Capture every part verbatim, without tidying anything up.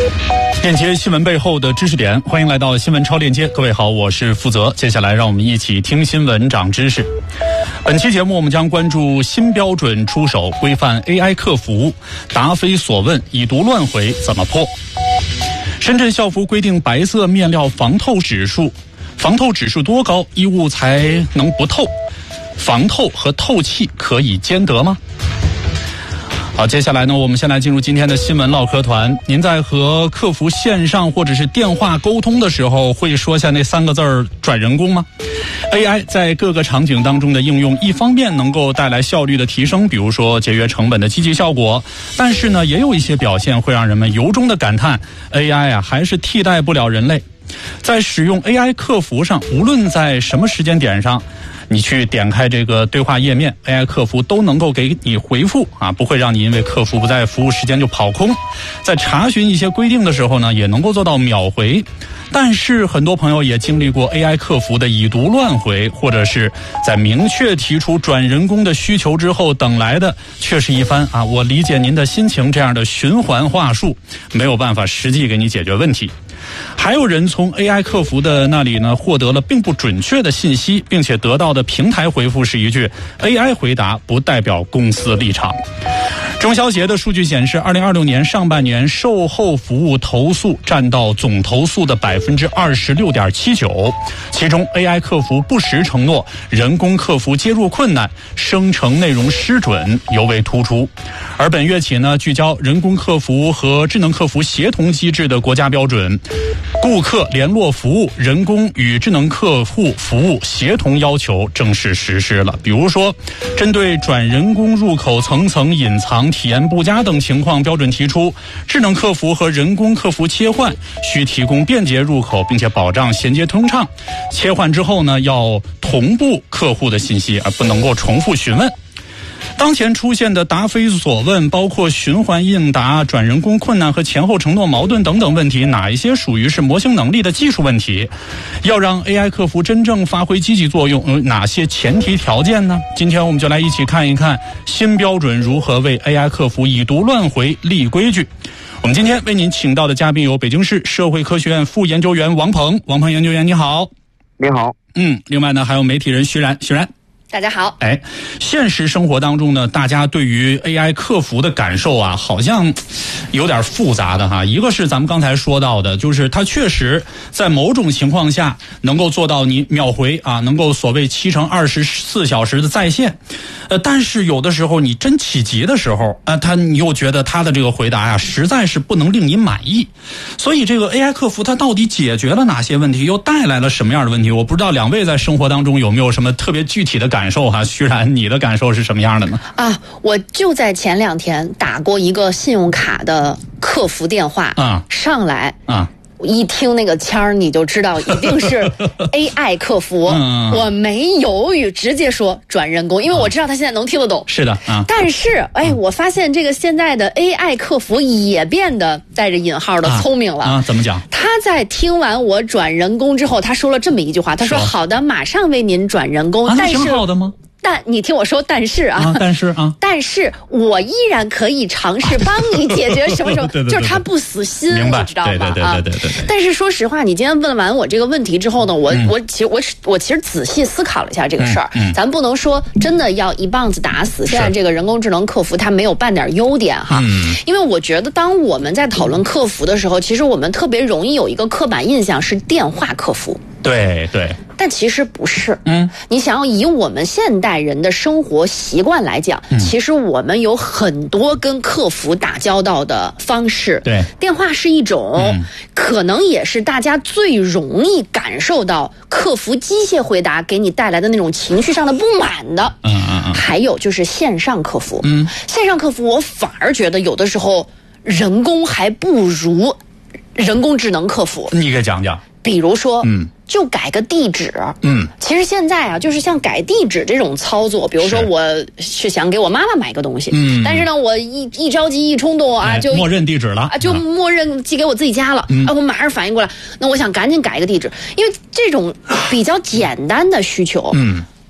链接新闻背后的知识点，欢迎来到新闻超链接。各位好，我是负责。接下来让我们一起听新闻长知识。本期节目我们将关注新标准出手，规范 A I 客服，答非所问，已读乱回怎么破？深圳校服规定白色面料防透指数，防透指数多高，衣物才能不透？防透和透气可以兼得吗？好，接下来呢，我们先来进入今天的新闻唠嗑团。您在和客服线上或者是电话沟通的时候，会说下那三个字儿转人工吗？ A I 在各个场景当中的应用，一方面能够带来效率的提升，比如说节约成本的积极效果，但是呢，也有一些表现会让人们由衷的感叹 A I 啊，还是替代不了人类。在使用 A I 客服上，无论在什么时间点上，你去点开这个对话页面 ，A I 客服都能够给你回复啊，不会让你因为客服不在服务时间就跑空。在查询一些规定的时候呢，也能够做到秒回。但是很多朋友也经历过 A I 客服的已读乱回，或者是在明确提出转人工的需求之后，等来的却是一番啊，我理解您的心情这样的循环话术，没有办法实际给你解决问题。还有人从 A I 客服的那里呢获得了并不准确的信息，并且得到的平台回复是一句 A I 回答不代表公司立场。中消协的数据显示，二零二六年上半年售后服务投诉占到总投诉的百分之二十六点七九，其中 A I 客服不实承诺、人工客服接入困难、生成内容失准尤为突出。而本月起呢，聚焦人工客服和智能客服协同机制的国家标准，顾客联络服务人工与智能客户服务协同要求正式实施了。比如说，针对转人工入口层层隐藏、体验不佳等情况，标准提出智能客服和人工客服切换需提供便捷入口，并且保障衔接通畅。切换之后呢，要同步客户的信息，而不能够重复询问。当前出现的答非所问，包括循环应答、转人工困难和前后承诺矛盾等等问题，哪一些属于是模型能力的技术问题？要让 A I 客服真正发挥积极作用，有哪些前提条件呢？今天我们就来一起看一看新标准如何为 A I 客服已读乱回立规矩。我们今天为您请到的嘉宾有北京市社会科学院副研究员王鹏，王鹏研究员你好。 你好。 嗯，另外呢还有媒体人徐然，徐然。 大家好。 哎，现实生活当中呢，大家对于 A I 客服的感受啊，好像有点复杂的哈。一个是咱们刚才说到的，就是它确实在某种情况下能够做到你秒回啊，能够所谓七乘二十四小时的在线。呃，但是有的时候你真起急的时候啊，他你又觉得他的这个回答呀、啊，实在是不能令你满意。所以这个 A I 客服它到底解决了哪些问题，又带来了什么样的问题？我不知道两位在生活当中有没有什么特别具体的感受哈？徐然，你的感受是什么样的呢？ 啊，我就在前两天打过一个信用卡的客服电话啊，上来啊。一听那个腔儿，你就知道一定是 A I 客服。嗯、我没犹豫，直接说转人工，因为我知道他现在能听得懂。 是的啊。 但是，哎，我发现这个现在的 A I 客服也变得带着引号的聪明了。 啊，啊怎么讲？ 他在听完我转人工之后，他说了这么一句话，他说：“好的，马上为您转人工。 啊” 但是挺好的吗？ 但你听我说，但是啊， 啊但是啊， 但是我依然可以尝试帮你解决什么什么， 对对对对就是他不死心， 明白？ 你知道吗？ 对对对对对对对。 但是说实话，你今天问完我这个问题之后呢，我、嗯、我其实我我其实仔细思考了一下这个事儿、嗯嗯，咱不能说真的要一棒子打死。现在这个人工智能客服它没有半点优点哈、嗯，因为我觉得当我们在讨论客服的时候，其实我们特别容易有一个刻板印象是电话客服。 对对， 但其实不是。 嗯， 你想要以我们现代人的生活习惯来讲、嗯，其实我们有很多跟客服打交道的方式。 对， 电话是一种、嗯，可能也是大家最容易感受到客服机械回答给你带来的那种情绪上的不满的。 嗯嗯嗯。 还有就是线上客服。 嗯， 线上客服我反而觉得有的时候人工还不如人工智能客服。 你给讲讲。 比如说， 嗯， 就改个地址， 嗯， 其实现在啊，就是像改地址这种操作，比如说我是想给我妈妈买个东西，嗯，但是呢，我一一着急一冲动啊， 哎、 就默认地址了啊，就默认寄给我自己家了， 嗯、 啊，我马上反应过来，那我想赶紧改一个地址，因为这种比较简单的需求， 嗯。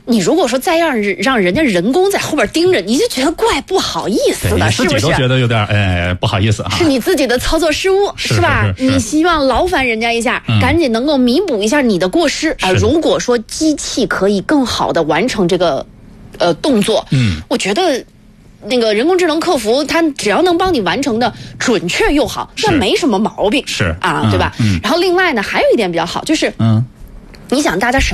你如果说再让人让人家人工在后边盯着，你就觉得怪不好意思的，是不是？ 自己都觉得有点哎不好意思啊。 是你自己的操作失误， 是吧？ 是是是你希望劳烦人家一下，嗯、赶紧能够弥补一下你的过失啊、呃！如果说机器可以更好的完成这个呃动作，嗯，我觉得。那个人工智能客服，它只要能帮你完成的准确又好，那没什么毛病， 是啊， 嗯、 对吧？嗯。然后另外呢，还有一点比较好，就是，嗯，你想大家什